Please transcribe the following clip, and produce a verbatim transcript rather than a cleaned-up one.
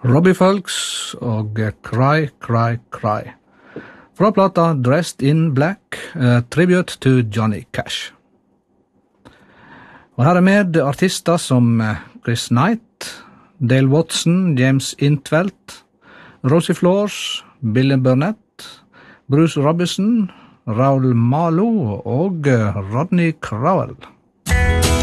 Robbie Fulks og Cry, Cry, Cry. Fra plata Dressed in Black, uh, Tribute to Johnny Cash. Og her er med artister som Chris Knight, Dale Watson, James Intveld, Rosie Flores, Billy Burnett, Bruce Robinson, Raoul Malo og Rodney Crowell.